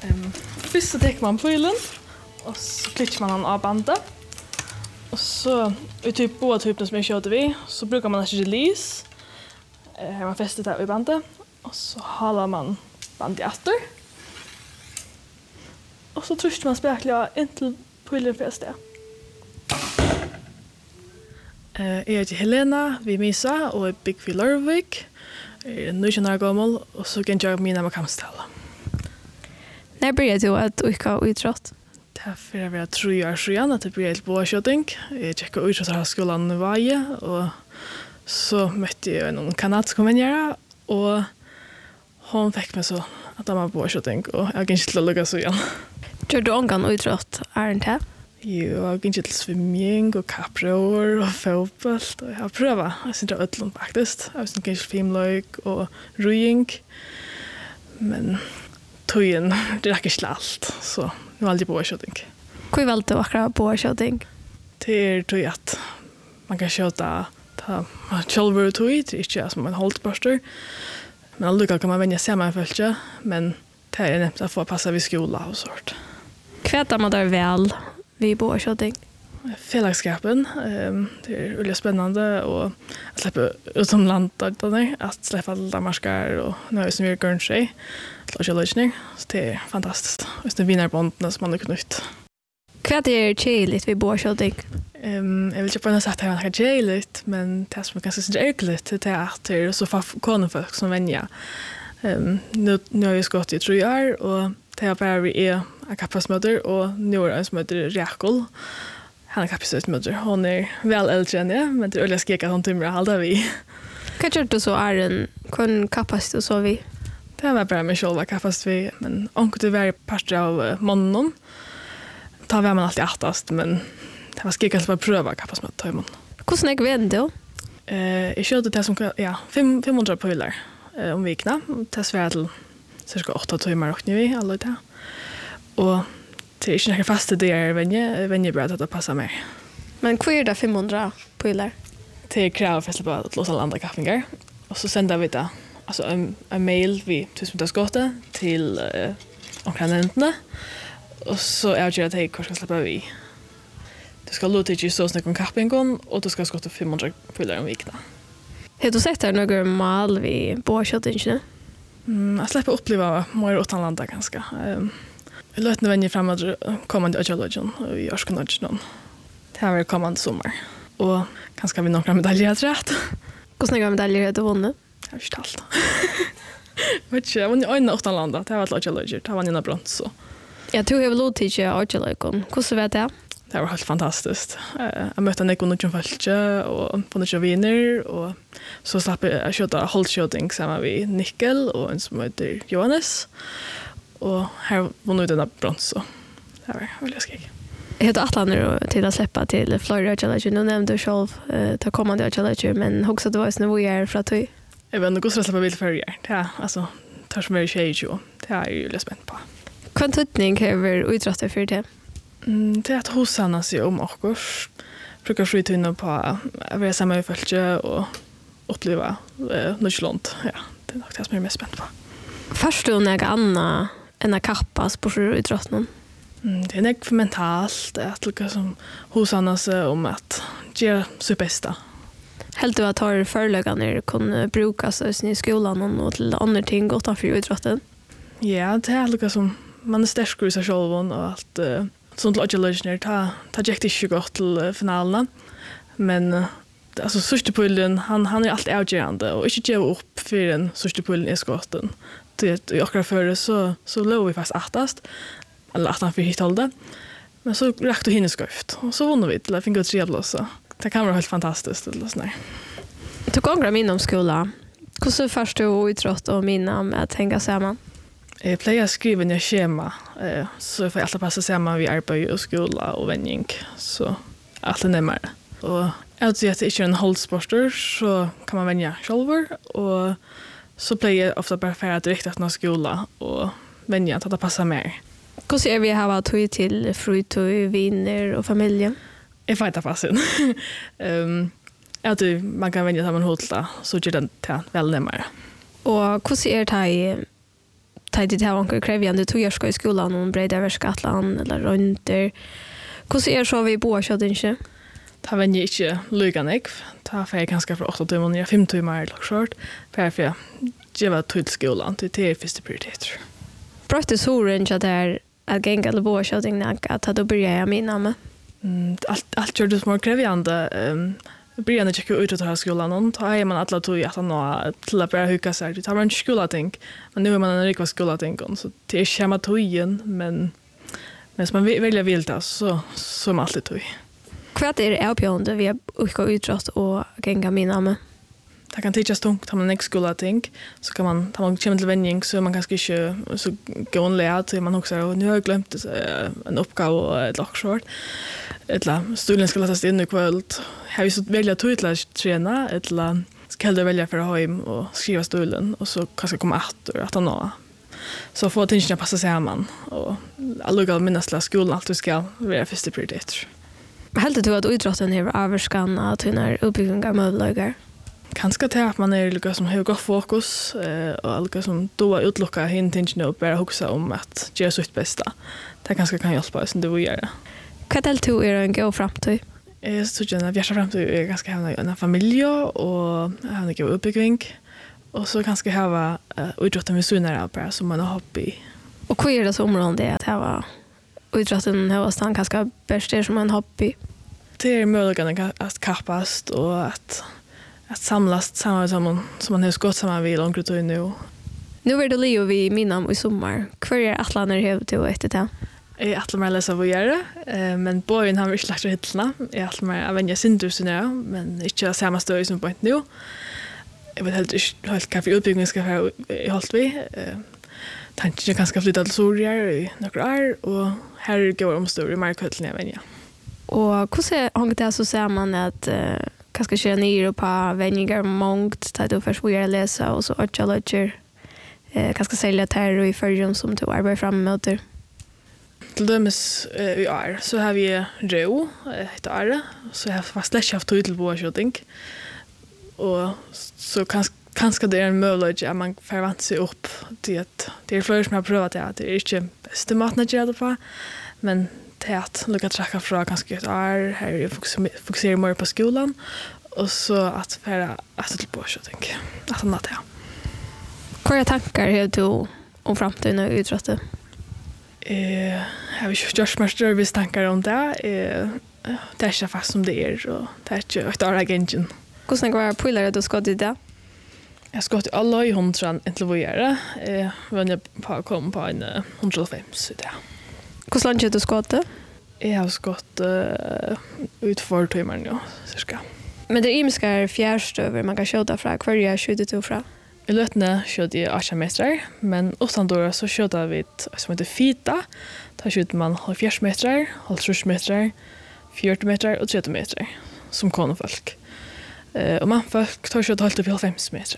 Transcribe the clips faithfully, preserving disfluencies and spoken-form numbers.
Um, först så tar man pölen och så klickar man den av bandet. Och så i typ båda typerna som jag körde vi så brukar man ha release. Eh, här man fäster det i bandet och så halar man bandet efter. Och så trycker man spekla in till pölen fäster. Eh, jag heter Helena, vi Misa och är big vid Lörvik. Jag är nitton år gammal och så kan jag mina med kampstalla. När började du att uka idrott? Därför är jag tre år sedan att det blir helt båskjøting. Jag checkade idrottsskolan i Vaje och så mötte jag en kanadsk vänner och hon fick mig så att de var båskjøting och jag kan inte lugga så igen. Gör du ångan idrott, är det inte? Jo, jag kan inte till swimming och kapror och fotboll. Jag har prövat. Jag syns det ödlund faktiskt. Jag syns kanske filmlöjk och rojing. Men tøyen, det räcker inte allt. Så nu är aldrig båskjøting. Hur valde du akkurat båskjøting? Det är tøy att man kan skjuta ta själva tøy, det är inte som en holdbørster. Men alldeles kan man vänja sig med följa, men det är nämnt att få passa vid skola och sånt. Kvätar man där väl vid båskjøting? Fällagskapen, um, det är väldigt spännande och att släppa utomlands att släppa alla marskar och nu som vi gör sig att lära lösning. Så det är fantastiskt. Just det vinnarbondna som man har knutit. Vad är tjejligt vid båskjøting? Um, jag vill inte på något sätt att det är tjejligt, men det som är ganska särskilt det är att det är så konfolk som vänja. Um, nu, nu har vi skott i tre år och det är bara vi är kapasmöter och nu är en som heter Rekol. Han är kapasmöter. Hon är väl äldre än jag, men det är olika skeka som timmer halda vi. Vad gör du så är den? Kun kapasitet så vi? Det var bara mig själva kapast vi, men onkel det var part av uh, mannen. Tar vi man alltid attast, men det var skeka att bara pröva kapast med tajman. Hur snägg vet du? Eh, jag körde det som ja, fem hundra pölar eh, om vikna. Det är till cirka åtta timmar och nu vi alla det. Och det är inte några fasta dagar vänje, vänje bra att det passar mig. Men hur är det fem hundra pölar? Det är krav för att bara låsa landa kaffningar. Och så sänder vi det alltså en, en mail vi tusen skottet till eh, omkranenterna. Och så är det att jag ska släppa vi. Du ska låta dig så snacka om kappingen och du ska skotta fem hundra pölar om vikna. Har du sett här några mal vid båskjøtingen? Mm, jag släpper uppleva mer utanlanda ganska. Um, jag lät nu vänja fram att kommande Ödjölödjon i Örskonödjon. Det här var kommande sommar. Och kanske vi några medaljer att rätt. Hur snägga medaljer har du vunnit? Jag har inte allt. Vet inte, jag vann ju öjna utanlanda. Det här var Ödjölödjon. Det här vann ju brons så. Jag tror jag vill låta dig Ödjölödjon. Hur vet jag? Det var helt fantastiskt. Uh, jag mötte en ekonomisk fölkje och på några viner och så slapp jag köta hållskjøting samman vid Nickel och en som heter Johannes. Och här vann ut denna brons så. Det var väldigt skräck. Jag heter Atlaner till att släppa till Florida Challenge. Nu nämnde du själv uh, ta kommande Challenge, men också det var ju när vi är från Töj. Jag vet inte hur jag släppa bil för er. Det är alltså tar som är tjej ju. Det är ju lite spänt på. Kvantutning kräver utrattar för det. Mm, det är att hosarna sig om okurs. Brukar flytta på att vara samma i fölkje och uppleva eh, Nordjylland. Ja, det är nog det som jag är mest spänt på. Först du något annat än att kappas på idrotten? Mm, det är nog mentalt att lika som hosarna sig om att göra sitt bästa. Helt du att ha förläggande kan brukas i skolan och till andra ting utanför idrotten? Ja, det är lika som man är stärskare i sig själv och allt uh, sånt låter lösningar ta ta gick det inte gott till finalerna. Men uh, alltså sista pullen han han är alltid avgörande och inte ge upp för den sista pullen är skotten. Det i akkurat för så så låg vi fast åttast eller åttan för hit hållde. Men så räckte hinne skrift och så vann vi till att finna ett redlösa. Det kan vara helt fantastiskt det så nej. Du gångra min om skola. Hur så först du idrott och minna med att hänga samman? Jag plejer skriva ner schema eh, så får jag alltid passa samman vid arbete och skola och vänjning så allt är närmare. Och jag tror att det inte är en hållsporter så kan man vänja själv och så plejer jag ofta bara färra direkt efter skola och vänja att det passar mer. Hur ser vi ha tid till fritid, vänner och familjen? Jag får inte passa in. um, jag tror man kan vänja samman hålla så gör det till väl närmare. Och hur ser det här tar det här onkel krevjande tog jag ska i skolan och breda verskatlan eller runder. Hur är så vi bor så inte? Ta vänjer inte lugan ek. Ta för ganska för åtta timmar och fem timmar short. För för jag var till skolan till det första prioritet. Brötte soren jag där att gänga eller bor så inte att då börjar jag mina med. Mm allt allt gör det små krevjande ehm Brian checkar ut att ha skolan och ta är man alla tog att nå till att börja huka sig. Det tar man skola tänk. Men nu är man en riktig skola tänk så det är schema tojen men men som man väljer vill ta så så man alltid tog. Kvart är det uppgående vi har utrått och gänga mina med. Det kan teachas tungt tar man en skola tänk så kan man ta man kommer till vänjning så man kanske inte så gå en lära till man också och nu har jag glömt en uppgåva och ett lockshort. Ettla stulen ska läsas in i kväll. Har vi så välja till att träna ettla ska det välja för att ha hem och skriva stulen och så kanske komma åter att nå. Så får tingen passa sig man och alla minnesla skolan allt ska vara första prioritet. Helt du att idrotten har överskan att hinna uppbygga möjligheter. Kanske till att man är lika som har gott fokus eh, och alla som då utlockar hin tingen och bara huxa om att göra sitt bästa. Det kanske kan hjälpa oss det vi gör. Vad del du är en gå fram till? Jag tycker att jag fram till är ganska ha en familj och ha en god uppbygging och så kanske ha idrotten med sunare bara som man har hobby. Och hur är det som områden det att ha idrotten har stan ganska bäst som en hobby? Det är möjligt att kappast och att att samlas samma som man som man har skott samma vid långt ut nu. Nu är det Leo vi minna i sommar. Kvar är Atlaner helt till ett det. Jag är mer läsa vad göra men boyen har vi slagt hittarna. Jag är mer av en syndus nu men inte samma stöd som på ett nu. Jag vet helt helt kaffe utbildning ska ha i halt vi. Tanken jag kanske flytta till Sorger i några år och här går om stor i markhöllen jag vänja. Och hur ser hon det så ser man att kanske köra ner på vänjer mångt där du först vill läsa och så att jag lägger eh kanske sälja där i förrum som du arbetar framåt. Till dömes eh, vi är så har vi ro ett år så jag har fast lätt haft till på så tänk och så kanske kanske det är en möjlighet att man förväntar sig upp till att det är fler som har prövat det att det är inte bästa maten att göra det på men det att lucka tracka från kanske ett år här är fokusera mer på skolan och så att färra att till på så tänk att annat ja. Vilka tankar har du om framtiden och idrotten? Eh, jag vill ju just mer större tankar om det. Eh, det är inte fast som det är och det är inte ett år agenten. Hur ska det vara du ska till det? Jag ska till alla i hundran inte vad göra. Eh, men jag på kom på en hundrafem så det. Hur långt du ska till? Jag har gått uh, ut för timmar nu cirka. Men det är imskar fjärstöver man kan köta från kvar jag skjuter till från. I lötne skjuter jag åtta meter, men utan då så skjuter vi ett som heter fita. Där skjuter man halvfjerds meter, halvtrus meter, fyrtio meter och trettio meter som konfolk. Eh och man folk tar skjuter halvt upp till fem meter.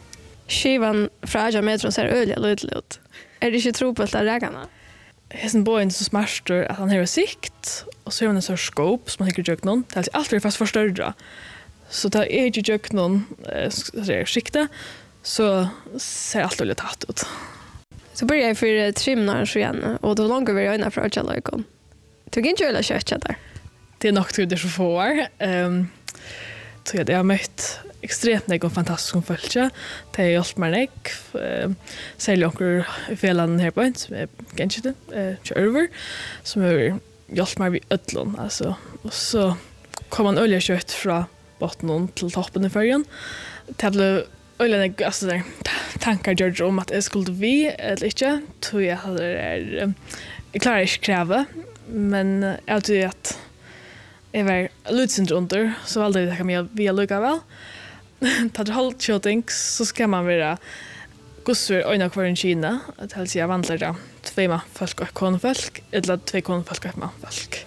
Skivan från metron ser öliga lutlut. Är det inte tro på att det rägarna? Hessen boyen så smarter att han har sikt och så har han en sån scope som man tycker jök någon. Det är alltid fast förstörra. Så det är ju jök någon så är skikta så ser allt lite tatt ut. Så börjar jag för trimnar så igen och då långt över öarna för att jag lägger. Tog inte jag köra där. Det är nog till det så får. Ehm så jag har mött extremt nek och fantastisk följa. Det har hjälpt mig nek. Särskilt onker i felan här på en som är ganska över som har hjälpt mig vid ödlån. Alltså. Och så kom man olja kött från botten till toppen i färgen. Det blev olja nek alltså där tankar gör om att det skulle vi eller inte. Tror jag hade det är jag klarar inte kräva men jag tror att jag var lutsint under så aldrig det kan jag via lukka väl. Tar du halt shooting så ska man vara gossur öjna kvar i Kina att helst jag vandlar där två man folk och konfolk eller två konfolk och man folk.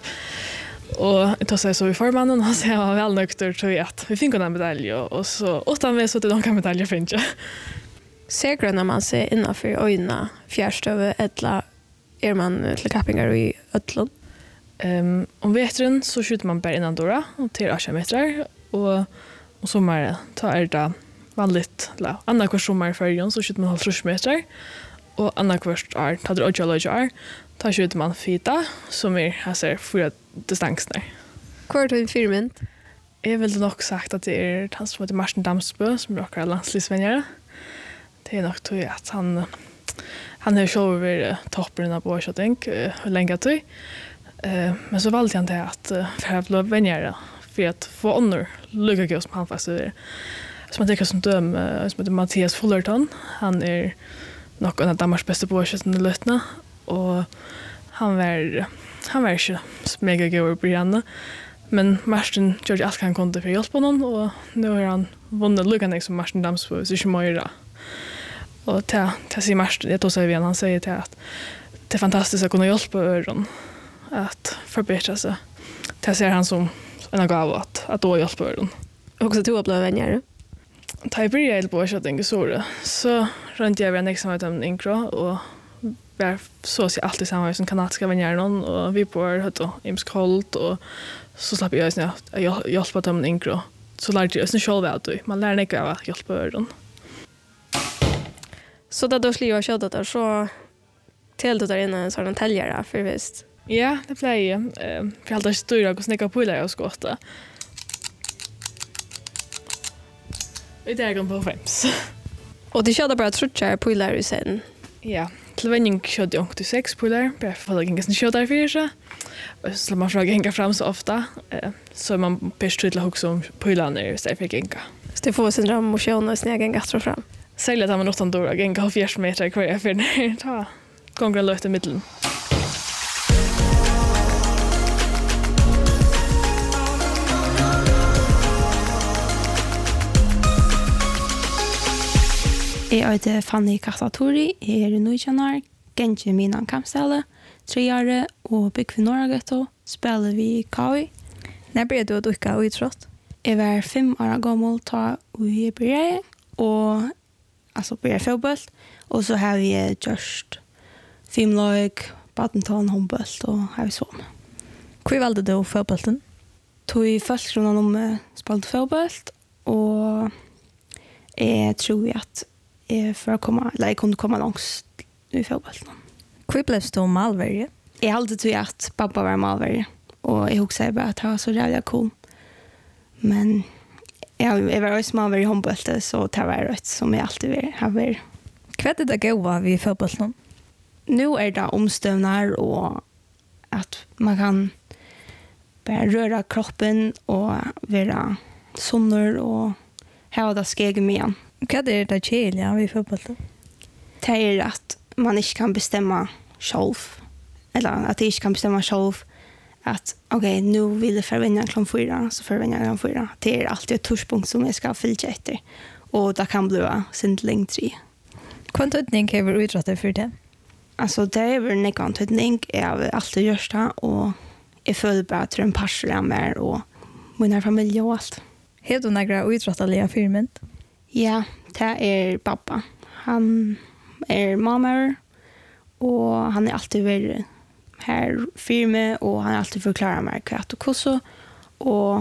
Och det tar sig så i förmannen och så jag var väl nökter tror jag att vi fick en medalj och så utan vi så att de kan medaljer finns ju. Säkert när man ser innanför öjna fjärstöve eller är man till kappingar i Ötlund. Um, om vetren så skjuter man bara innan dörra och till åtta meter och och sommar tar är det vanligt la andra kurs sommar för jon så skjuter man halvtrus meter Og annakvart er, tar det åtja løyja er, tar skjuter man fita, som er, jeg ser, fyra distansene. Hva er din firmynd? Jeg ville nok sagt at det er han som heter Martin Damsbø, som er akkurat landslisvenjere. Det er nok tog at han, han har selv vært topperen av båskjøtting, uh, lenge tog. Uh, men så valgte han til at uh, for jeg ble venjere, for at få ånder lykke gøy som han faktisk er. Som jeg tenker som døm, uh, som heter Mathias Fullerton. Han er nok en av Danmarks beste båskjøtting i løtene, og han var, han var ikke mega gøy å bli henne. Men Martin gjør alt han kunne for å hjelpe honom, og nå har han vunnet lykken som Martin Damsbø, hvis ikke må gjøre. Og til, til å si Martin, jeg tog seg igjen, han sier til at det er fantastisk å kunne hjelpe øren, at forbedre seg. Til å se han som en gav at, at da hjelpe øren. Og så tog jeg ble venner? Da jeg ble helt på å kjøtte en gesore, så rønte jeg ved en eksamen om Inkro, og vi er så å si alltid sammen med kanadiske venner, og vi bor høyt og imsk holdt, og så slapp jeg at jeg hjelper dem en Inkro. Så lærte jeg selv at du, man lærer ikke av å hjelpe øren. Så da du sliver og kjøttet der, så telte du der inne en sånn teljere, for visst? Ja, det pleier jeg. Uh, for jeg har alltid styrer hvordan jeg kan påle jeg skal åtte. Og det er grunn på fems. Og de kjøttet bare trutcher påle i scenen? Ja, til venning kjøttet jeg til seks påle, bare for at jeg ikke kjøttet for seg. Og så slår man fra å genga fram så ofta, uh, så er man pers til å huske om pålene i stedet for genga. Så det får sin drøm og kjønne og sneg genga fra fram? Særlig at han var nåttan dårlig, genga av fjers meter hver jeg finner. Ta gonger løt i middelen. Jeg heter Fanny Kattatori, jeg er nøykjennar, gengi minan kampstelle, tre år, og bygg vi Norragøtto, spiller vi K I. Når ble du å dukke og utrått? Jeg var fem år gammel, ta vi bryr, og alltså på fotboll och så har vi just filmlag, badminton, handboll och har vi så. Hur valde du fotbollen? Tog i första rundan om spelade fotboll och jag tror att jag för att komma eller jag kunde komma långt i fotbollen. Hur blev du malvärje? Jag hade tror att pappa var malvärje och jag också bara att det var så jävla cool. Men ja, jeg var også med i håndbølte, så det var rett som jeg alltid har vært. Hva er det gode ved fotbollen? Nå er det omstøvner, og at man kan bare røre kroppen, og være sunner, og ha det skjegget med igjen. Hva er det kjelige ved fotbollen? Det er at man ikke kan bestemme selv, eller at jeg ikke kan bestemme selv, att okej, okay, nu vill jag förvänja klockan fyra, så förvänja klockan fyra. Det är alltid ett torspunkt som jag ska fylla efter. Och det kan bli sindling tre. Kvantutning har du utrattat för det? Alltså det är väl en kvantutning. Jag har alltid gjort det. Och jag följer bara att den passar mer och min familj och allt. Har du några utrattaliga filmen? Ja, det är pappa. Han är mamma och han är alltid väldigt här firme och han har alltid förklarat mig kvart och kosso och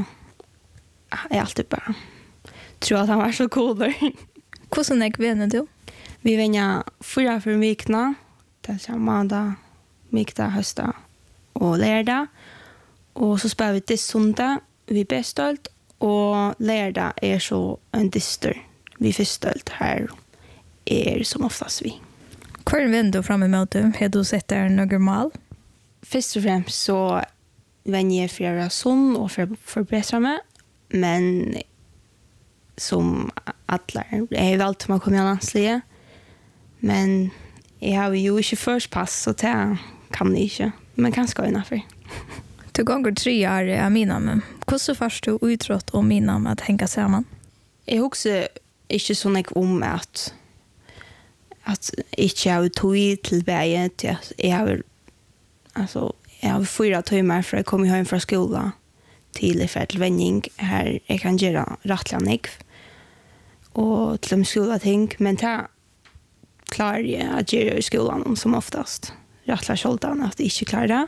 jag alltid bara tror att han var så cool där. Hvordan er vänner du? Vi vänner fyra för vikna, det är måndag, mikta, hösta och lördag. Och så spelar vi till söndag, vi är bestölt och lördag är så en dyster. Vi är förstölt här är som oftast vi. Hur vänner du fram emot du? Har du sett där några mål? Först och främst så vänner jag för att vara sån och för att förbättra mig. Men som alla, jag har valt att man kommer i landsliga. Men jag har ju inte först pass så det kan jag inte. Men kanske ska jag för. Du gånger tre år är mina med. Hur först du utrott om mina med att hänga samman? Jag också inte så mycket om att att inte jag har tog till berget. Jag har alltså jag har fyra timmar för att komma hem från skolan till för till vändning här jag kan göra rattlanig och till skola ting men ta klar jag att göra i skolan som oftast rattla skjoltan att inte klara det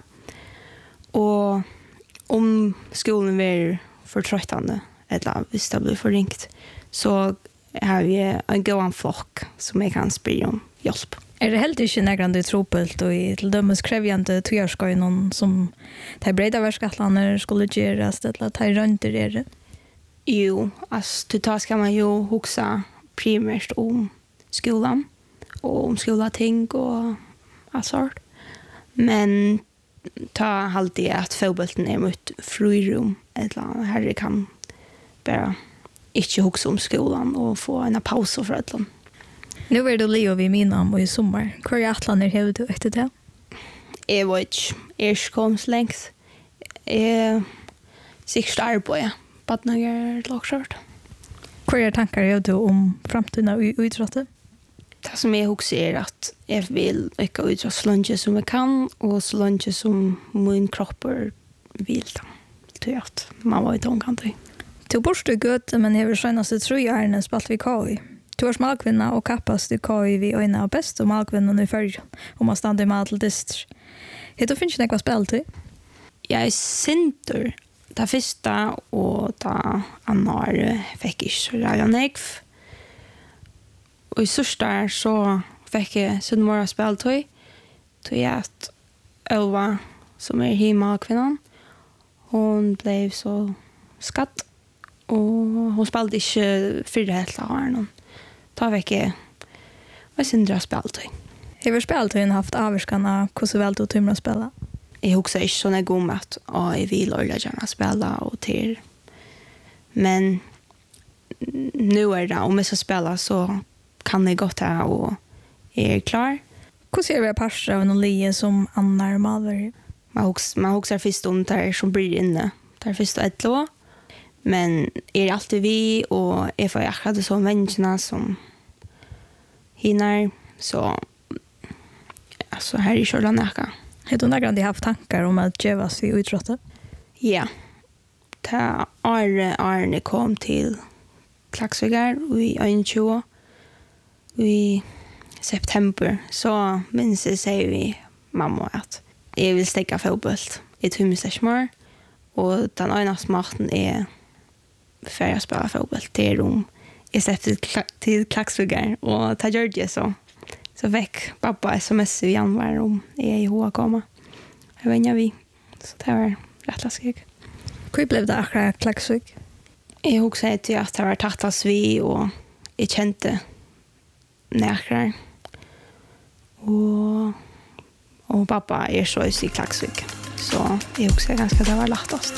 och om skolan blir för tröttande eller hvis det blir för ringt så har vi en gåan flock som jag kan spela om hjälp. Er det helt ikke nærmere tropelt og i til dømes krevjende togjerskøyene som de breda verskattlene skulle gjøres, eller de rønter er det? Jo, altså, til ta skal man jo huske primært om skolan og om skolating og alt sånt. Men ta alltid at fotbollen er mot frirum, eller herre kan bare ikke huske om skolan og få en pause for et eller annet. Nu er du Leo vid Minam og i sommar. Hva er atlaner hever du etter det? Jeg var ikke, jeg er ikke kom så lengt. Jeg sikkert arbeid, bare når jeg er lagskjørt. Hva er tankar hever du om fremtiden av utrattet? Det som jeg husker er at jeg vil ikke utrette så langt som jeg kan, og så langt som min kropp vil. Det er at man var i tångkant. Du bor du gøte, men hever skjønnaste tro i ærene spalt vi K I. Du er malkvinna og kappast i K I vi øyne av best og malkvinnan i førgen, om man stand i madel distr. Hette du finnes nekva spil til? Jeg er sinter. Det første og da annar fikk ikke så rævja nekv. Og i sørste så fikk jeg Sunnmora spil til. Til jeg at Elva, som er himalkvinnan, hun ble så skatt. Og hun spilte ikke fyrre helt av henne. Da fikk jeg og jeg syndra spiltøy. Har spiltøyen haft avvarskan av hvordan vel du tømmer å spille? Jeg husker ikke sånn jeg om at å, jeg vil ordentlig gjerne spille og til. Men nu er det, om jeg skal spille så kan jeg godt ha og jeg er klar. Hvordan ser vi parser av noen lie som annar malver? Man husker, man husker først om det som blir inne. Det er først og et lov. Men er alltid vi, og jeg får akkurat så menneskene som hinner, så altså, her er ikke ordentlig nækka. Har du nærmere haft tankar om at gjøres i utråttet? Ja. Da Arne, Arne kom til Klaksvigar i tjugo i september, så minns jeg sier vi mamma at jeg vil stekke fotboll i Tummestesmar, og den øyneste maten er för jag spelar fotboll till rum. Jag släppte till Klaksvigar och ta gjorde det så. Så väck pappa sms i januari om jag är i H komma. Jag vet inte vi. Så det var rätt läskigt. Hur blev det akkurat Klaksvig? Jag har också sagt att det var tattas vi och jag kände näkrar. Och och pappa är så i Klaksvig. Så jag också ganska det var lättast.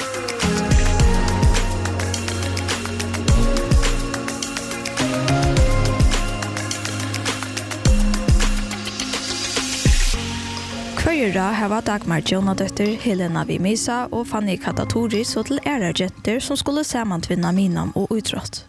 Førjera her var Dagmar Jonadøtter, Helena Vimisa og Fanny Katatoris og til æragenter som skulle samantvinna Minam og utrått.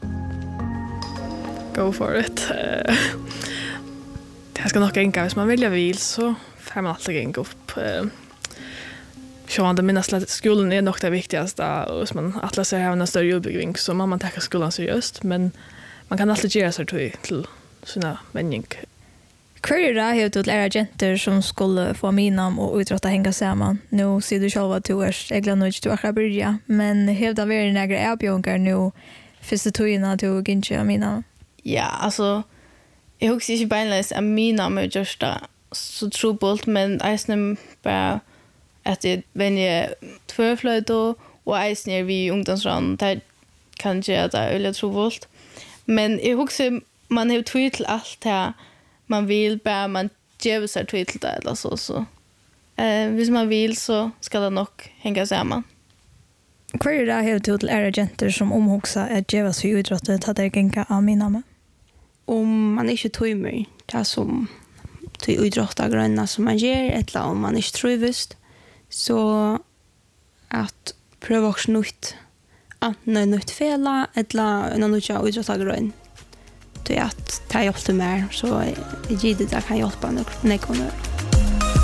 Go for it. Uh, det skal nok enka. Hvis man vilja vil, så får man alltid enka opp. Uh, Sjåan, det minnes at skolen er nok det viktigaste, og hvis man alltid ser her en større utbygging, så må man tenke skolen seriøst, men man kan alltid gjøre seg til, til sina venning. Hverjera har du til æragenter som skulle få Minam og utråtta hänga samman. Nå sier du selv at du er egla nødt til akkurat byrja, men har det vært nægre avbjørnger nå første togene til å gynnse Minam? Ja, altså, jeg husker ikke beinleis at Minam er just det så trobult, men eisne bare at jeg venner tvørfløyt og eisne er vi i ungdomsrann, det kan ikke at det er veldig trobult. Men jeg husker man har tog til alt det man vill bara man ger sig till det eller så så. Eh hvis man vill så ska det nog hänga samman. Hva er det her til æragenter som omhoksa at djeva seg utråttet at det genka av Minam? Om man ikke tøymer det som til utråttet grønna som man gjør, eller om man ikke trøyvist, så at prøve også nytt, enten nytt fela, eller en nytt utråttet grønn. Det er at det hjelper mer, så jeg gir det det kan hjelpe når jeg kommer.